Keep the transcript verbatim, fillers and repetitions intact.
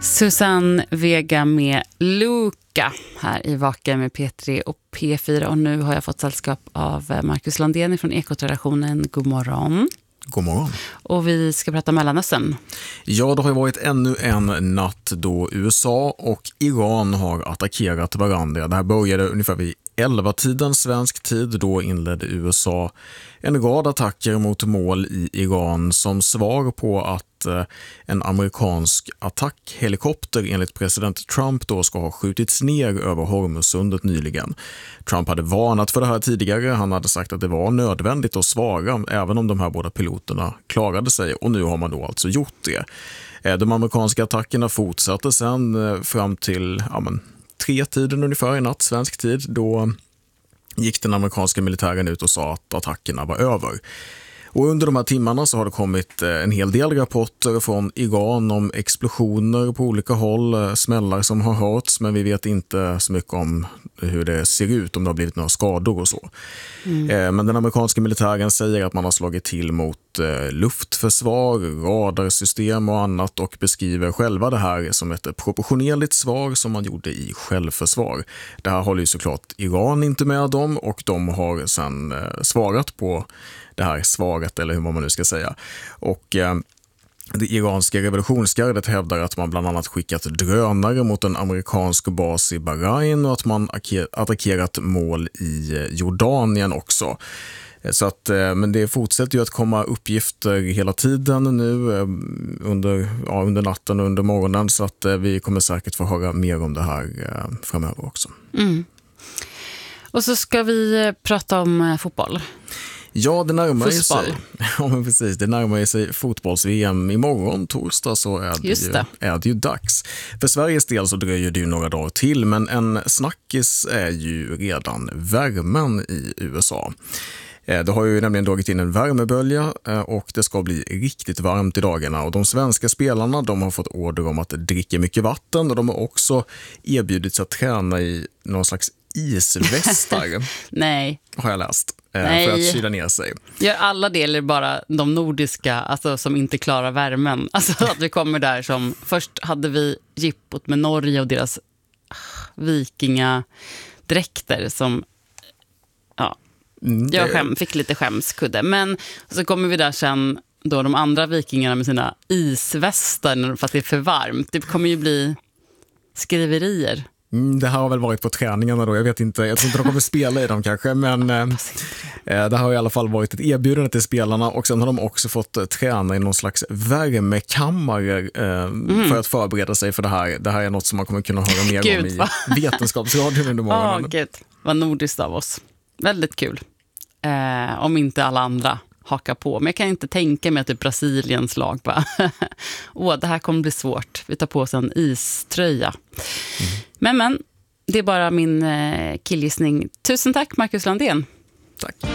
Susanne Vega med Luka här i Vaken med P tre och P fyra. Och nu har jag fått sällskap av Marcus Landén från Ekotraditionen. God morgon. God morgon. Och vi ska prata Mellanöstern. Ja, det har varit ännu en natt då U S A och Iran har attackerat varandra. Det här började ungefär vid elva-tiden svensk tid. Då inledde U S A en rad attacker mot mål i Iran som svar på att en amerikansk attackhelikopter enligt president Trump då ska ha skjutits ner över Hormuzsundet nyligen. Trump hade varnat för det här tidigare. Han hade sagt att det var nödvändigt att svara även om de här båda piloterna klarade sig, och nu har man då alltså gjort det. De amerikanska attackerna fortsatte sen fram till ja, men, tre tiden ungefär i natt svensk tid. Då gick den amerikanska militären ut och sa att attackerna var över. Och under de här timmarna så har det kommit en hel del rapporter från Iran om explosioner på olika håll, smällar som har hörts, men vi vet inte så mycket om hur det ser ut, om det har blivit några skador och så. Mm. Men den amerikanska militären säger att man har slagit till mot luftförsvar, radarsystem och annat, och beskriver själva det här som ett proportionerligt svar som man gjorde i självförsvar. Det här håller ju såklart Iran inte med om, och de har sedan svarat på det här svaret, eller hur man nu ska säga. Och eh, det iranska revolutionsgardet hävdar att man bland annat skickat drönare mot en amerikansk bas i Bahrain och att man attackerat mål i Jordanien också. Så att, men det fortsätter ju att komma uppgifter hela tiden nu under, ja, under natten och under morgonen, så att vi kommer säkert få höra mer om det här framöver också. Mm. Och så ska vi prata om fotboll. Ja, det närmar sig. Ja, men precis. Det närmar sig fotbolls-V M imorgon, torsdag, så är det, Just det. Ju, är det ju dags. För Sveriges del så dröjer det ju några dagar till, men en snackis är ju redan värmen i U S A. Det har ju nämligen dragit in en värmebölja och det ska bli riktigt varmt i dagarna. Och de svenska spelarna, de har fått order om att dricka mycket vatten, och de har också erbjudit sig att träna i någon slags isvästar. Nej. Har jag läst. Nej. För att kyla ner sig. Gör alla delar bara de nordiska, alltså som inte klarar värmen. Alltså att vi kommer där som, först hade vi jippot med Norge och deras vikingadräkter som, ja, mm, det... jag skäm, fick lite skämskudde. Men så kommer vi där sen då de andra vikingarna med sina isvästar för att det är för varmt. Det kommer ju bli skriverier. Mm, det här har väl varit på träningarna då. Jag vet inte, jag tror inte de kommer spela i dem kanske, men eh, det har i alla fall varit ett erbjudande till spelarna, och sen har de också fått träna i någon slags värmekammare eh, mm. för att förbereda sig för det här. Det här är något som man kommer kunna höra mer Gud, om i va? vetenskapsradion under morgonen. Oh, Gud, vad nordiskt av oss. Väldigt kul. Eh, om inte alla andra hakar på. Men jag kan inte tänka mig att det är Brasiliens lag bara, åh, det här kommer bli svårt. Vi tar på oss en iströja. Mm. Men, men, det är bara min eh, killgissning. Tusen tack, Marcus Landén. Tack.